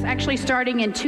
actually starting in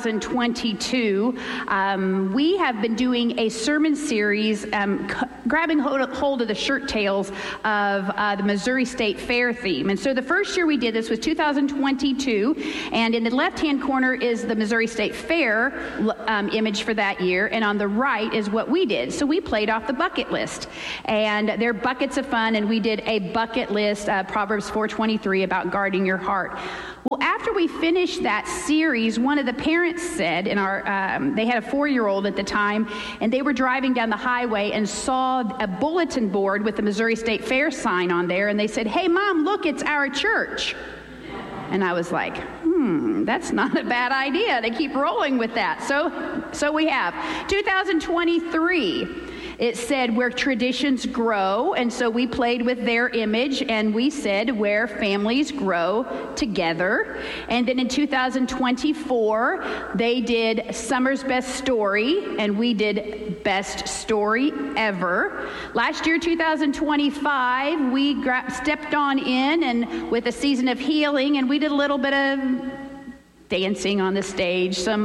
2022, we have been doing a sermon series, grabbing hold of the shirt tails of the Missouri State Fair theme. And so the first year we did this was 2022, and in the left-hand corner is the Missouri State Fair image for that year, and on the right is what we did. So we played off the bucket list, and they're buckets of fun, and we did a bucket list, Proverbs 4:23, about guarding your heart. Well, after we finished that series, one of the parents said, they had a 4-year-old at the time, and they were driving down the highway and saw a bulletin board with the Missouri State Fair sign on there, and they said, "Hey, Mom, look, it's our church." And I was like, that's not a bad idea to keep rolling with that. So we have 2023. It said where traditions grow, and so we played with their image, and we said where families grow together. And then in 2024, they did Summer's Best Story, and we did Best Story Ever. Last year, 2025, we stepped on in and with a season of healing, and we did a little bit of dancing on the stage, some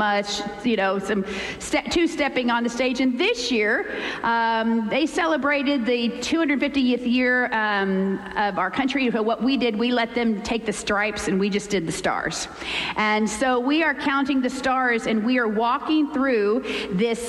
two-stepping on the stage. And this year, they celebrated the 250th year of our country. What we did, we let them take the stripes, and we just did the stars. And so we are counting the stars, and we are walking through this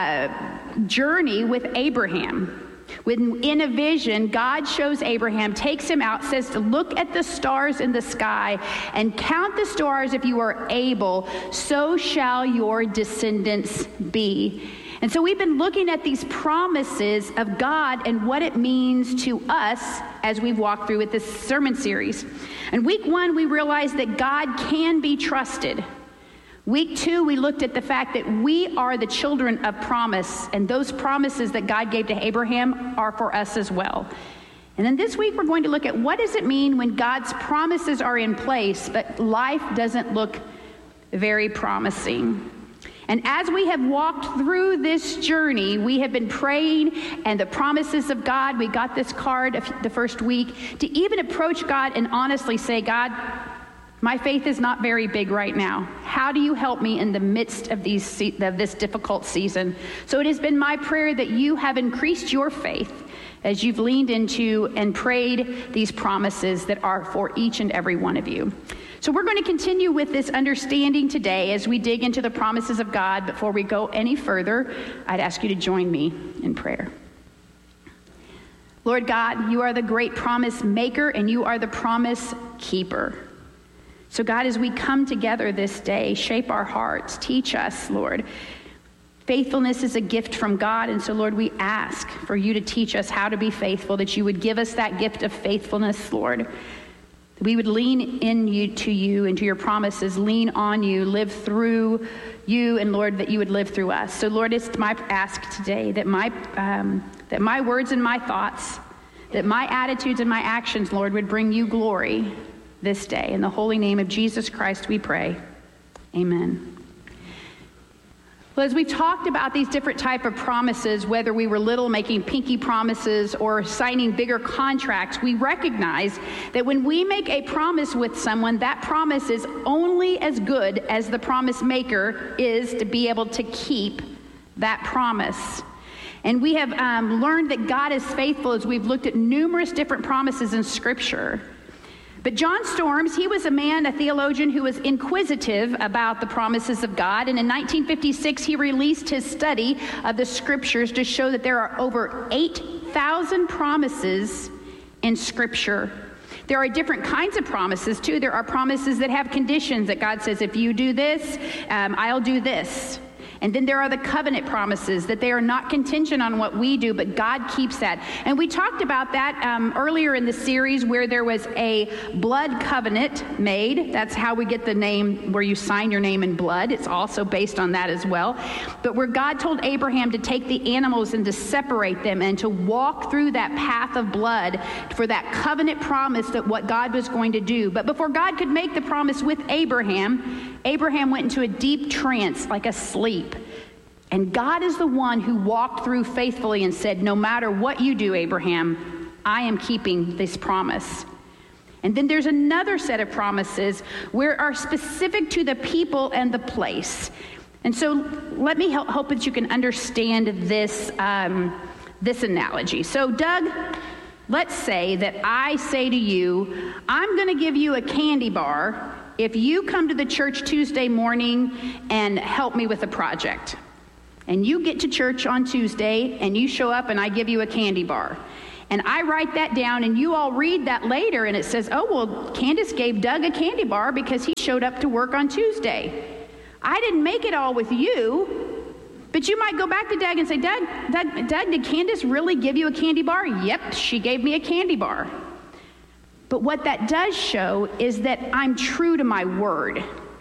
journey with Abraham. When in a vision, God shows Abraham, takes him out, says to look at the stars in the sky and count the stars if you are able, so shall your descendants be. And so we've been looking at these promises of God and what it means to us as we've walked through with this sermon series. And week 1, we realized that God can be trusted. Week 2, we looked at the fact that we are the children of promise, and those promises that God gave to Abraham are for us as well. And then this week, we're going to look at what does it mean when God's promises are in place, but life doesn't look very promising. And as we have walked through this journey, we have been praying and the promises of God. We got this card the first week to even approach God and honestly say, God, my faith is not very big right now. How do you help me in the midst of this difficult season? So it has been my prayer that you have increased your faith as you've leaned into and prayed these promises that are for each and every one of you. So we're going to continue with this understanding today as we dig into the promises of God. Before we go any further, I'd ask you to join me in prayer. Lord God, you are the great promise maker, and you are the promise keeper. So God, as we come together this day, shape our hearts, teach us, Lord. Faithfulness is a gift from God, and so Lord, we ask for you to teach us how to be faithful, that you would give us that gift of faithfulness, Lord. That we would lean to you and to your promises, lean on you, live through you, and Lord, that you would live through us. So Lord, it's my ask today that my words and my thoughts, that my attitudes and my actions, Lord, would bring you glory this day. In the holy name of Jesus Christ, we pray. Amen. Well, as we've talked about these different type of promises, whether we were little making pinky promises or signing bigger contracts, we recognize that when we make a promise with someone, that promise is only as good as the promise maker is to be able to keep that promise. And we have learned that God is faithful as we've looked at numerous different promises in Scripture. But John Storms, he was a theologian who was inquisitive about the promises of God. And in 1956, he released his study of the Scriptures to show that there are over 8,000 promises in Scripture. There are different kinds of promises, too. There are promises that have conditions that God says, if you do this, I'll do this. And then there are the covenant promises, that they are not contingent on what we do, but God keeps that. And we talked about that earlier in the series where there was a blood covenant made. That's how we get the name where you sign your name in blood. It's also based on that as well. But where God told Abraham to take the animals and to separate them and to walk through that path of blood for that covenant promise that what God was going to do. But before God could make the promise with Abraham, Abraham went into a deep trance, like a sleep. And God is the one who walked through faithfully and said, no matter what you do, Abraham, I am keeping this promise. And then there's another set of promises where are specific to the people and the place. And so let me hope that you can understand this, this analogy. So Doug, let's say that I say to you, I'm going to give you a candy bar if you come to the church Tuesday morning and help me with a project. And you get to church on Tuesday and you show up and I give you a candy bar. And I write that down and you all read that later and it says, oh, well, Candace gave Doug a candy bar because he showed up to work on Tuesday. I didn't make it all with you, but you might go back to Doug and say, Doug, did Candace really give you a candy bar? Yep, she gave me a candy bar. But what that does show is that I'm true to my word.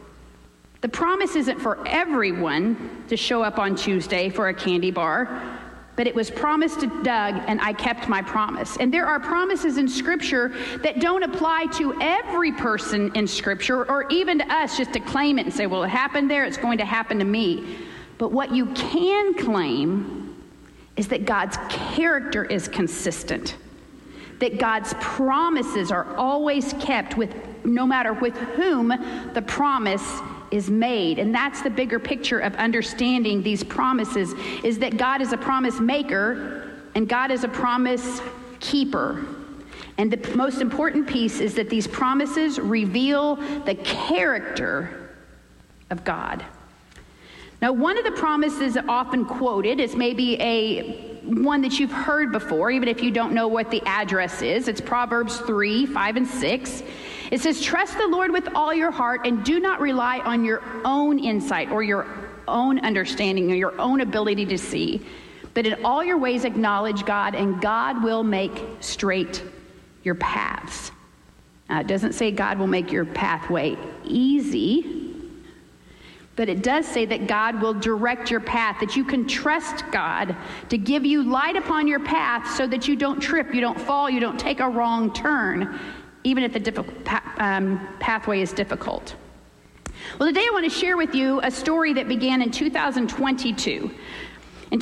The promise isn't for everyone to show up on Tuesday for a candy bar, but it was promised to Doug, and I kept my promise. And there are promises in Scripture that don't apply to every person in Scripture, or even to us just to claim it and say, well, it happened there, it's going to happen to me. But what you can claim is that God's character is consistent, that God's promises are always kept with no matter with whom the promise is made. And that's the bigger picture of understanding these promises, is that God is a promise maker and God is a promise keeper. And the most important piece is that these promises reveal the character of God. Now, one of the promises often quoted is maybe one that you've heard before, even if you don't know what the address is. It's Proverbs 3, 5, and 6. It says, trust the Lord with all your heart and do not rely on your own insight or your own understanding or your own ability to see. But in all your ways acknowledge God, and God will make straight your paths. Now, it doesn't say God will make your pathway easy, but it does say that God will direct your path, that you can trust God to give you light upon your path so that you don't trip, you don't fall, you don't take a wrong turn, even if the pathway is difficult. Well, today I want to share with you a story that began in 2022. In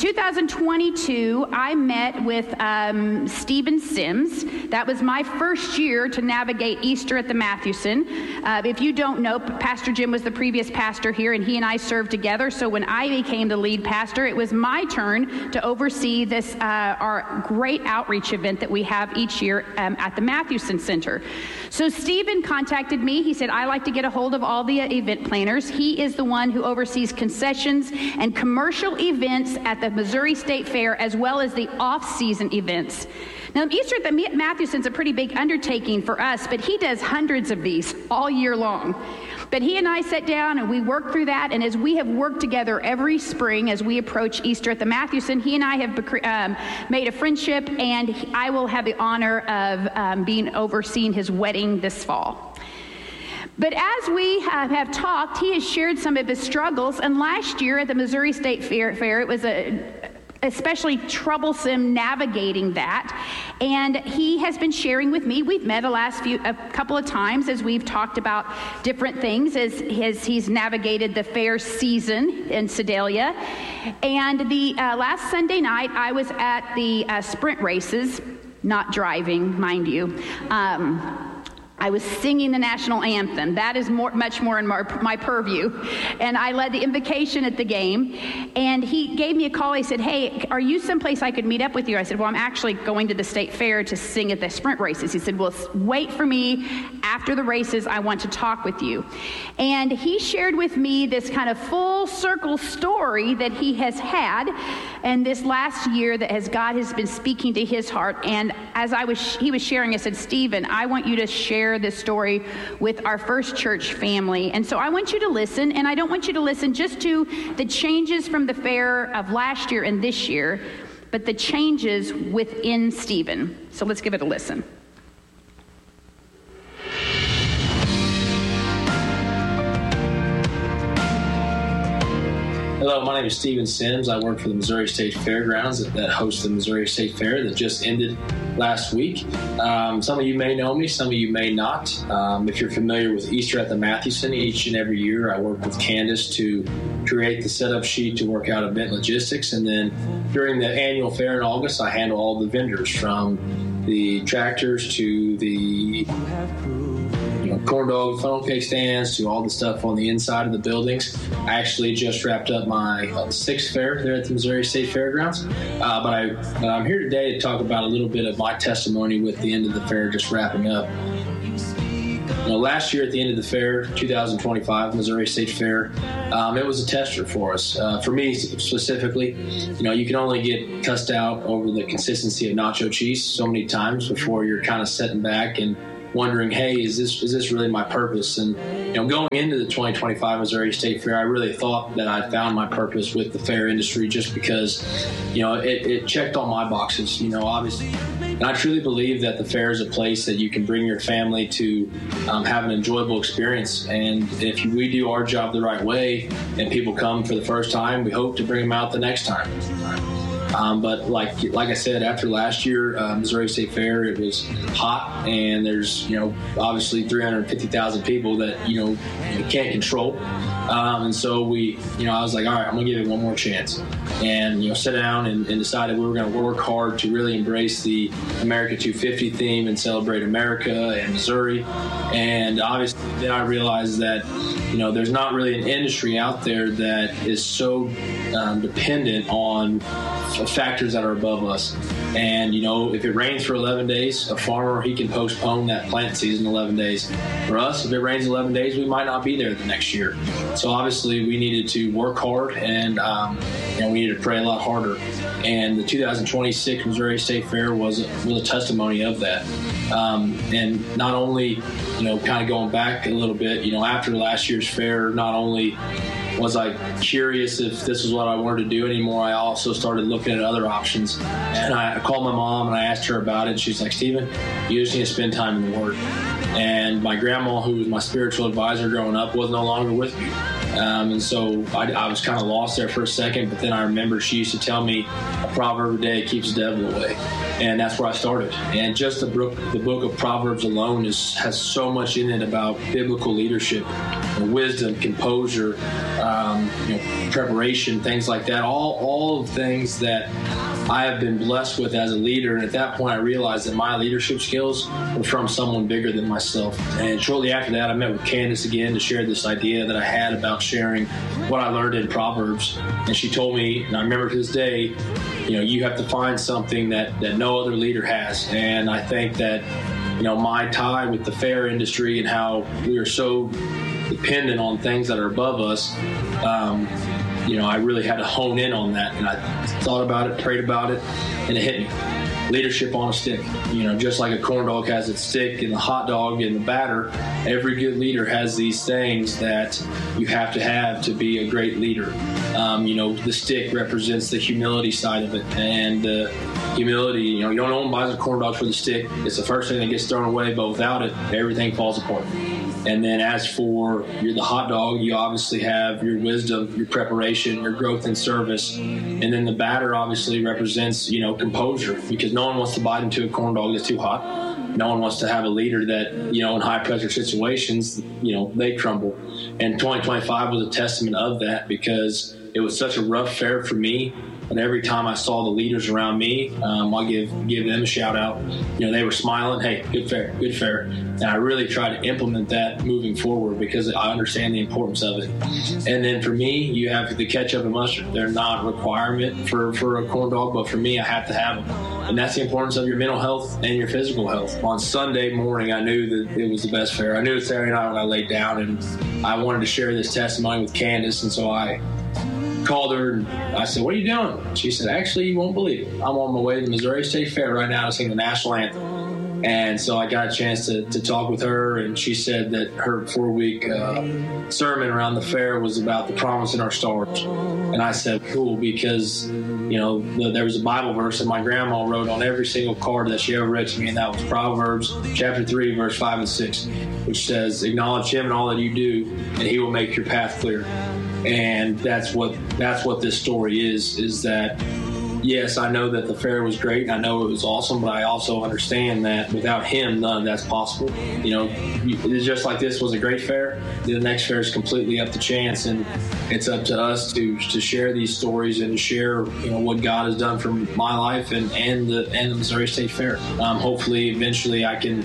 2022, I met with Stephen Sims. That was my first year to navigate Easter at the Mathewson. If you don't know, Pastor Jim was the previous pastor here, and he and I served together. So when I became the lead pastor, it was my turn to oversee this, our great outreach event that we have each year at the Mathewson Center. So Stephen contacted me. He said, I like to get a hold of all the event planners. He is the one who oversees concessions and commercial events at the Missouri State Fair, as well as the off-season events. Now, Easter at the Mathewson's a pretty big undertaking for us, but he does hundreds of these all year long. But he and I sat down and we worked through that, and as we have worked together every spring as we approach Easter at the Mathewson, he and I have made a friendship, and I will have the honor of being overseeing his wedding this fall. But as we have talked, he has shared some of his struggles, and last year at the Missouri State Fair, it was especially troublesome navigating that, and he has been sharing with me. We've met a couple of times as we've talked about different things as he's navigated the fair season in Sedalia. And the last Sunday night, I was at the sprint races, not driving, mind you. I was singing the national anthem. That is much more in my purview. And I led the invocation at the game. And he gave me a call. He said, hey, are you someplace I could meet up with you? I said, well, I'm actually going to the state fair to sing at the sprint races. He said, well, wait for me after the races. I want to talk with you. And he shared with me this kind of full circle story that he has had and this last year that God has been speaking to his heart. And as he was sharing, I said, Stephen, I want you to share this story with our First Church family. And so I want you to listen, and I don't want you to listen just to the changes from the fair of last year and this year, but the changes within Stephen. So let's give it a listen. Hello, my name is Stephen Sims. I work for the Missouri State Fairgrounds that hosts the Missouri State Fair that just ended last week. Some of you may know me, some of you may not. If you're familiar with Easter at the Mathewson, each and every year I work with Candace to create the setup sheet to work out event logistics. And then during the annual fair in August, I handle all the vendors from the tractors to the the corn dog, funnel cake stands, to all the stuff on the inside of the buildings. I actually just wrapped up my 6th fair there at the Missouri State Fairgrounds. But I'm here today to talk about a little bit of my testimony with the end of the fair just wrapping up. Last year at the end of the fair, 2025 Missouri State Fair, it was a tester for us. For me specifically, you can only get cussed out over the consistency of nacho cheese so many times before you're kind of sitting back and wondering, hey, is this really my purpose? And going into the 2025 Missouri State Fair, I really thought that I found my purpose with the fair industry just because, it checked all my boxes, obviously. And I truly believe that the fair is a place that you can bring your family to have an enjoyable experience. And if we do our job the right way and people come for the first time, we hope to bring them out the next time. But like I said, after last year, Missouri State Fair, it was hot, and there's, obviously 350,000 people that, you can't control. And so I was like, all right, I'm going to give it one more chance. And, sit down and decided we were going to work hard to really embrace the America 250 theme and celebrate America and Missouri. And obviously then I realized that, there's not really an industry out there that is so dependent on factors that are above us. And, if it rains for 11 days, a farmer, he can postpone that plant season 11 days. For us, if it rains 11 days, we might not be there the next year. So obviously we needed to work hard, and we needed to pray a lot harder. And the 2026 Missouri State Fair was a testimony of that. And not only, kind of going back a little bit, after last year's fair, not only was I curious if this was what I wanted to do anymore, I also started looking at other options. And I called my mom and I asked her about it. She's like, Stephen, you just need to spend time in the Word. And my grandma, who was my spiritual advisor growing up, was no longer with me. And so I was kind of lost there for a second, but then I remember she used to tell me a proverb a day keeps the devil away. And that's where I started. And just the book of Proverbs alone has so much in it about biblical leadership, wisdom, composure, preparation, things like that. All of things that I have been blessed with as a leader. And at that point, I realized that my leadership skills were from someone bigger than myself. And shortly after that, I met with Candace again to share this idea that I had about sharing what I learned in Proverbs. And she told me, and I remember to this day, you have to find something that no other leader has. And I think that, my tie with the fair industry and how we are so dependent on things that are above us, I really had to hone in on that. And I thought about it, prayed about it, and it hit me. Leadership on a stick. Just like a corn dog has its stick and the hot dog and the batter, every good leader has these things that you have to be a great leader. The stick represents the humility side of it. And humility, no one buys a corn dog for the stick. It's the first thing that gets thrown away, but without it, everything falls apart. And then as for the hot dog, you obviously have your wisdom, your preparation, your growth in service. And then the batter obviously represents, composure, because no one wants to bite into a corn dog that's too hot. No one wants to have a leader that, in high pressure situations, they crumble. And 2025 was a testament of that, because it was such a rough fair for me. And every time I saw the leaders around me, I'll give them a shout out. They were smiling. Hey, good fair. And I really try to implement that moving forward because I understand the importance of it. And then for me, you have the ketchup and mustard. They're not a requirement for a corn dog, but for me, I have to have them. And that's the importance of your mental health and your physical health. On Sunday morning, I knew that it was the best fair. I knew it Saturday night when I laid down, and I wanted to share this testimony with Candace, and so I called her and I said, "What are you doing?" She said, "Actually, you won't believe it. I'm on my way to the Missouri State Fair right now to sing the national anthem." And so I got a chance to talk with her, and she said that her 4-week sermon around the fair was about the promise in our stars. And I said, cool, because, there was a Bible verse that my grandma wrote on every single card that she ever read to me, and that was Proverbs chapter 3, verse 5 and 6, which says, "Acknowledge him in all that you do, and he will make your path clear." And that's what this story is that, yes, I know that the fair was great. I know it was awesome, but I also understand that without him, none of that's possible. It's just like this was a great fair. The next fair is completely up to chance, and it's up to us to share these stories and to share, what God has done for my life and the Missouri State Fair. Hopefully, eventually, I can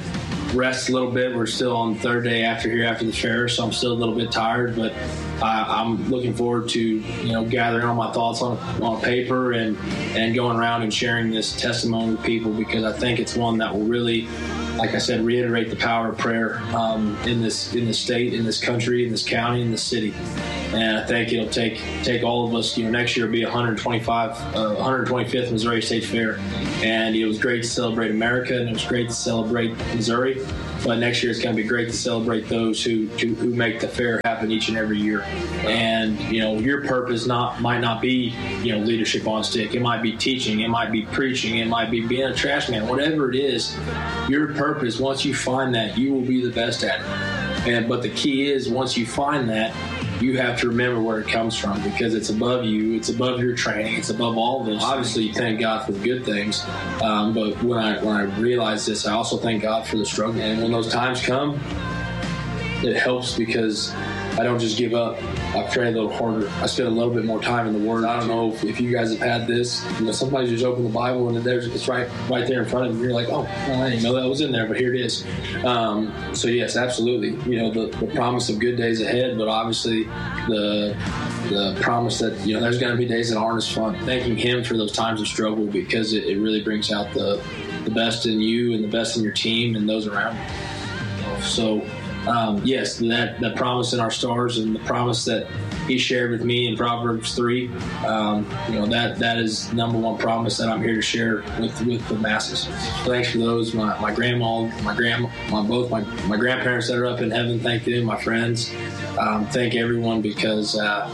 rest a little bit. We're still on the third day after the fair, so I'm still a little bit tired, but I'm looking forward to, gathering all my thoughts on paper and going around and sharing this testimony with people, because I think it's one that will really, like I said, reiterate the power of prayer in this state, in this country, in this county, in this city. And I think it'll take all of us. Next year will be 125th Missouri State Fair, and it was great to celebrate America, and it was great to celebrate Missouri. But next year it's going to be great to celebrate those who make the fair happen each and every year. And your purpose might not be leadership on stick. It might be teaching. It might be preaching. It might be being a trash man. Whatever it is, your purpose. Once you find that, you will be the best at it. But the key is, once you find that, you have to remember where it comes from, because it's above you. It's above your training. It's above all this. Obviously, you thank God for the good things, but when I realize this, I also thank God for the struggle. And when those times come, it helps, because I don't just give up. I pray a little harder. I spend a little bit more time in the Word. I don't know if you guys have had this. Sometimes you just open the Bible and it's right there in front of you. You're like, oh, I didn't know that was in there, but here it is. So yes, absolutely. The promise of good days ahead, but obviously the promise that there's going to be days that aren't as fun. Thanking Him for those times of struggle, because it really brings out the best in you and the best in your team and those around you. So. Yes, that promise in our stars, and the promise that He shared with me in Proverbs 3, that is number one promise that I'm here to share with the masses. Thanks for those, my grandma, both my grandparents that are up in heaven. Thank them, my friends. Thank everyone, because I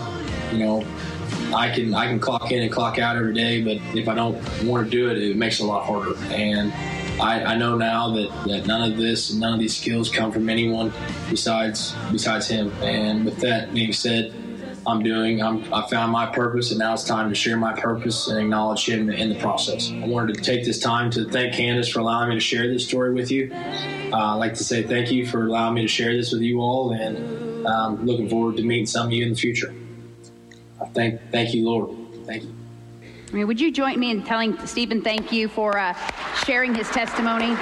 can clock in and clock out every day, but if I don't want to do it, it makes it a lot harder. And I know now that none of this and none of these skills come from anyone besides Him. And with that being said, I found my purpose, and now it's time to share my purpose and acknowledge Him in the process. I wanted to take this time to thank Candace for allowing me to share this story with you. I'd like to say thank you for allowing me to share this with you all, and looking forward to meeting some of you in the future. Thank you, Lord. Thank you. Would you join me in telling Stephen thank you for sharing his testimony?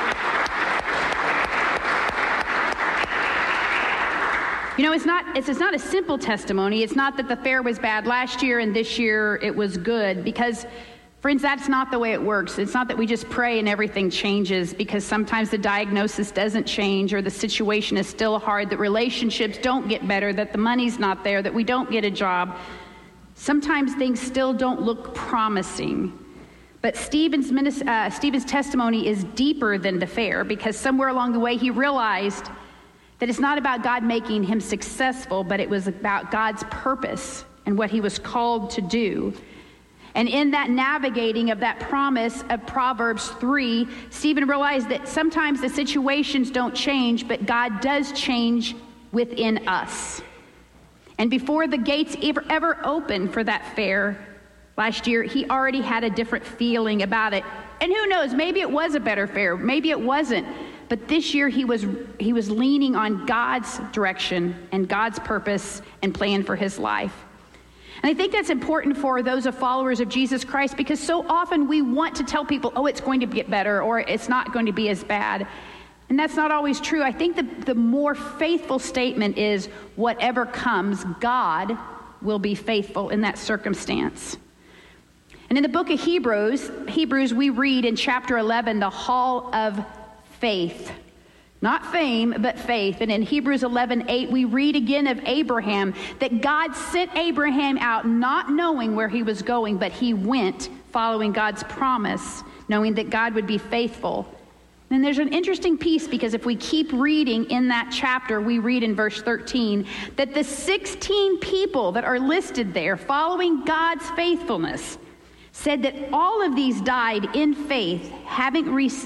It's not a simple testimony. It's not that the fair was bad last year and this year it was good, because, friends, that's not the way it works. It's not that we just pray and everything changes, because sometimes the diagnosis doesn't change, or the situation is still hard, that relationships don't get better, that the money's not there, that we don't get a job. Sometimes things still don't look promising. But Stephen's testimony is deeper than the fair, because somewhere along the way he realized that it's not about God making him successful, but it was about God's purpose and what he was called to do. And in that navigating of that promise of Proverbs 3, Stephen realized that sometimes the situations don't change, but God does change within us. And before the gates ever opened for that fair last year, he already had a different feeling about it. And who knows, maybe it was a better fair, maybe it wasn't. But this year he was leaning on God's direction and God's purpose and plan for his life. And I think that's important for those of followers of Jesus Christ, because so often we want to tell people, oh, it's going to get better, or it's not going to be as bad. And that's not always true. I think the more faithful statement is, whatever comes, God will be faithful in that circumstance. And in the book of Hebrews, we read in chapter 11, the hall of faith. Not fame, but faith. And in Hebrews 11:8, we read again of Abraham, that God sent Abraham out not knowing where he was going, but he went following God's promise, knowing that God would be faithful. And there's an interesting piece, because if we keep reading in that chapter, we read in verse 13 that the 16 people that are listed there following God's faithfulness said that all of these died in faith, haven't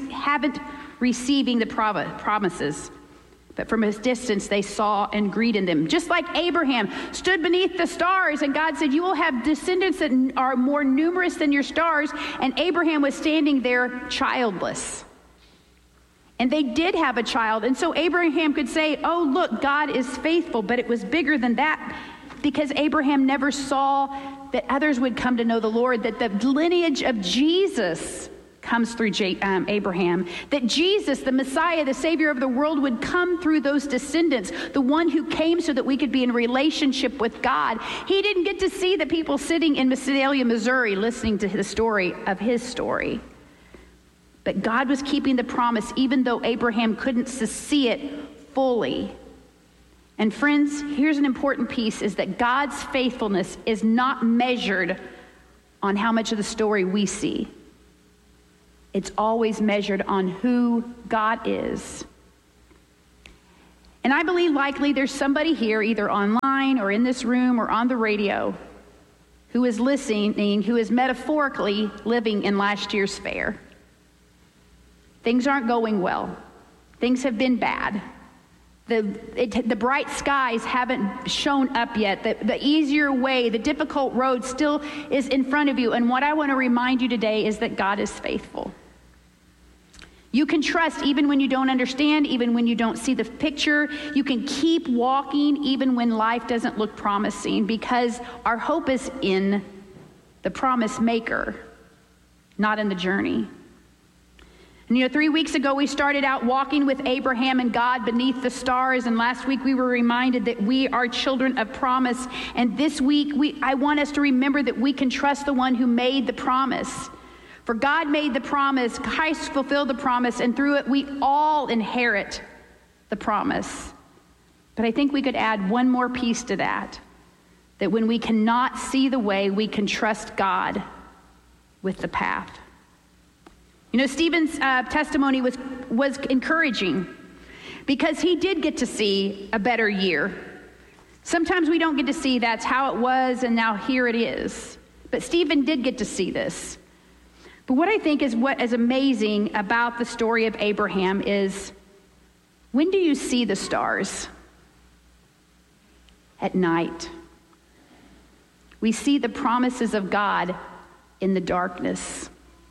receiving the promises. But from a distance they saw and greeted them. Just like Abraham stood beneath the stars, and God said, you will have descendants that are more numerous than your stars. And Abraham was standing there childless. And they did have a child. And so Abraham could say, oh, look, God is faithful. But it was bigger than that, because Abraham never saw that others would come to know the Lord, that the lineage of Jesus comes through Abraham, that Jesus, the Messiah, the Savior of the world, would come through those descendants, the one who came so that we could be in relationship with God. He didn't get to see the people sitting in Visalia, Missouri, listening to the story of his story. But God was keeping the promise, even though Abraham couldn't see it fully. And friends, here's an important piece, is that God's faithfulness is not measured on how much of the story we see. It's always measured on who God is. And I believe likely there's somebody here, either online or in this room or on the radio, who is listening, who is metaphorically living in last year's fair. Things aren't going well. Things have been bad. The bright skies haven't shown up yet. The easier way, the difficult road still is in front of you. And what I want to remind you today is that God is faithful. You can trust even when you don't understand, even when you don't see the picture. You can keep walking even when life doesn't look promising, because our hope is in the promise maker, not in the journey. And 3 weeks ago, we started out walking with Abraham and God beneath the stars. And last week, we were reminded that we are children of promise. And this week, I want us to remember that we can trust the one who made the promise. For God made the promise, Christ fulfilled the promise, and through it, we all inherit the promise. But I think we could add one more piece to that when we cannot see the way, we can trust God with the path. Stephen's testimony was encouraging because he did get to see a better year. Sometimes we don't get to see that's how it was and now here it is. But Stephen did get to see this. But what I think is what is amazing about the story of Abraham is, when do you see the stars? At night. We see the promises of God in the darkness.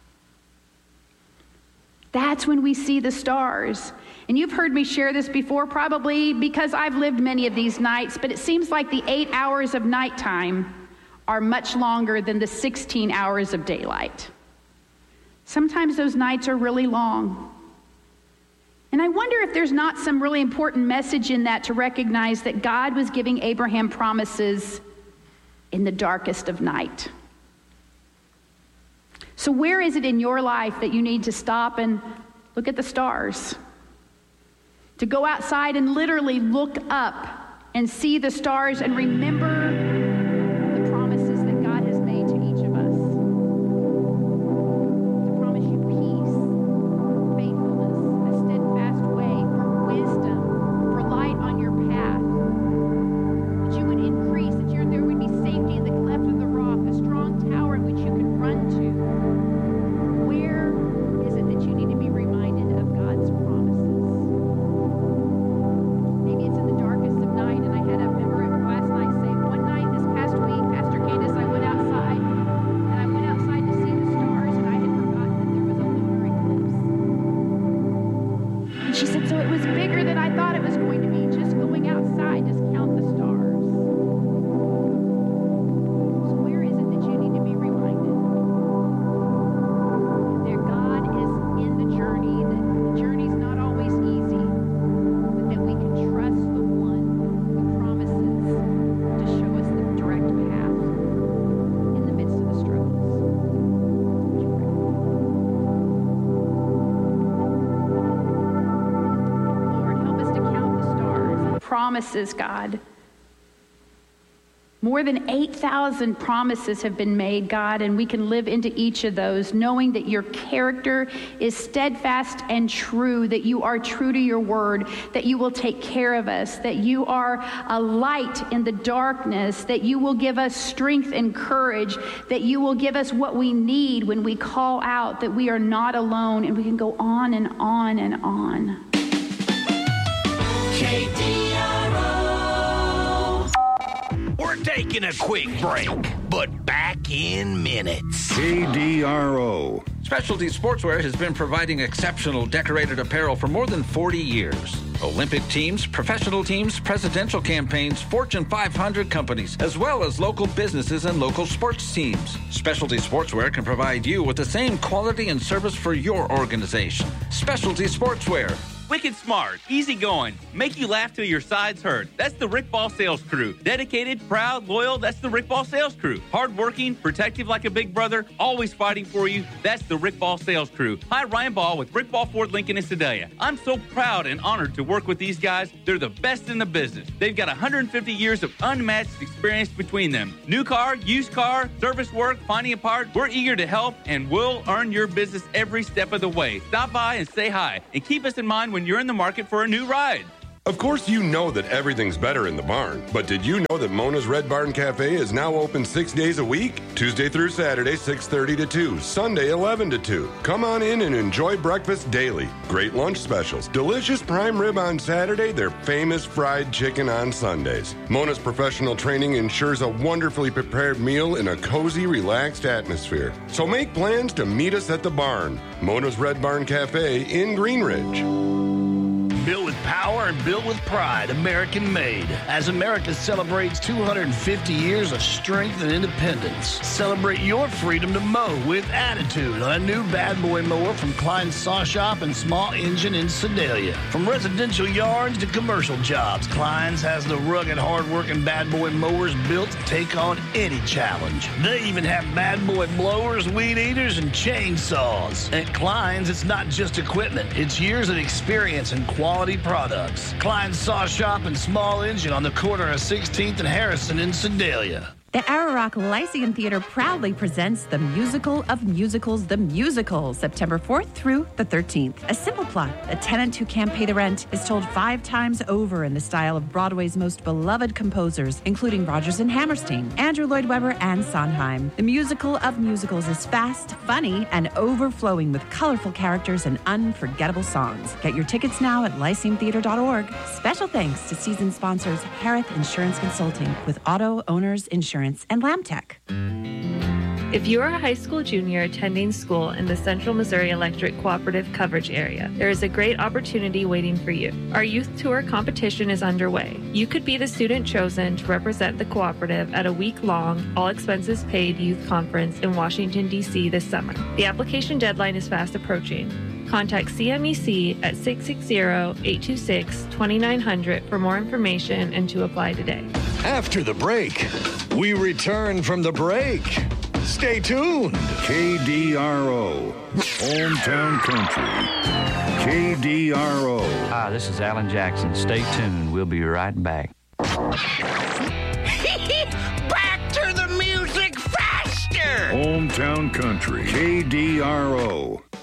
That's when we see the stars. And you've heard me share this before, probably because I've lived many of these nights, but it seems like the 8 hours of nighttime are much longer than the 16 hours of daylight. Sometimes those nights are really long. And I wonder if there's not some really important message in that to recognize that God was giving Abraham promises in the darkest of night. So where is it in your life that you need to stop and look at the stars? To go outside and literally look up and see the stars and remember the promises that God has made to each of us. To promise you peace, faithfulness, a steadfast way, for wisdom, for light on your path. That you would increase, that there would be safety in the cleft of the rock, a strong tower in which you could run to. Where is it that you need to be reminded of God's promises? Maybe it's in the darkest of night, and I had a member last night say, one night this past week, Pastor Candace, I went outside to see the stars, and I had forgotten that there was a lunar eclipse. And she said, so it was bigger than I thought it was going to be, just going outside, just count the stars. So where is it that you need to be reminded? That God is in the journey, that the journey's not always easy, but that we can trust the one who promises to show us the direct path in the midst of the struggles. Would you pray? Lord, help us to count the stars. Promises, God. More than 8,000 promises have been made, God, and we can live into each of those, knowing that your character is steadfast and true, that you are true to your word, that you will take care of us, that you are a light in the darkness, that you will give us strength and courage, that you will give us what we need when we call out, that we are not alone, and we can go on and on and on. We're taking a quick break, but back in minutes. KDRO. Specialty Sportswear has been providing exceptional decorated apparel for more than 40 years. Olympic teams, professional teams, presidential campaigns, Fortune 500 companies, as well as local businesses and local sports teams. Specialty Sportswear can provide you with the same quality and service for your organization. Specialty Sportswear. Wicked smart, easygoing, make you laugh till your sides hurt. That's the Rick Ball Sales Crew. Dedicated, proud, loyal, that's the Rick Ball Sales Crew. Hardworking, protective like a big brother, always fighting for you, that's the Rick Ball Sales Crew. Hi, Ryan Ball with Rick Ball Ford Lincoln in Sedalia. I'm so proud and honored to work with these guys. They're the best in the business. They've got 150 years of unmatched experience between them. New car, used car, service work, finding a part. We're eager to help and we'll earn your business every step of the way. Stop by and say hi and keep us in mind when you're in the market for a new ride. Of course, you know that everything's better in the barn, but did you know that Mona's Red Barn Cafe is now open 6 days a week? Tuesday through Saturday, 6:30 to 2, Sunday, 11 to 2. Come on in and enjoy breakfast daily. Great lunch specials, delicious prime rib on Saturday, their famous fried chicken on Sundays. Mona's professional training ensures a wonderfully prepared meal in a cozy, relaxed atmosphere. So make plans to meet us at the barn. Mona's Red Barn Cafe in Green Ridge. Built with power and built with pride, American made. As America celebrates 250 years of strength and independence, celebrate your freedom to mow with attitude on a new bad boy mower from Klein's Saw Shop and Small Engine in Sedalia. From residential yards to commercial jobs, Klein's has the rugged, hard-working bad boy mowers built to take on any challenge. They even have bad boy blowers, weed eaters, and chainsaws. At Klein's, it's not just equipment. It's years of experience and quality products. Klein's Saw Shop and Small Engine on the corner of 16th and Harrison in Sedalia. The Ararock Lyceum Theater proudly presents the musical of musicals, The Musical, September 4th through the 13th. A simple plot. A tenant who can't pay the rent is told 5 times over in the style of Broadway's most beloved composers, including Rodgers and Hammerstein, Andrew Lloyd Webber, and Sondheim. The musical of musicals is fast, funny, and overflowing with colorful characters and unforgettable songs. Get your tickets now at lyceumtheater.org. Special thanks to season sponsors Harith Insurance Consulting with Auto Owners Insurance and Lamtech. If you are a high school junior attending school in the Central Missouri Electric Cooperative coverage area, there is a great opportunity waiting for you. Our youth tour competition is underway. You could be the student chosen to represent the cooperative at a week-long, all-expenses-paid youth conference in Washington, D.C. this summer. The application deadline is fast approaching. Contact CMEC at 660-826-2900 for more information and to apply today. After the break, we return from the break. Stay tuned. KDRO, Hometown Country. KDRO. Hi, this is Alan Jackson. Stay tuned. We'll be right back. Back to the music faster. Hometown Country. KDRO.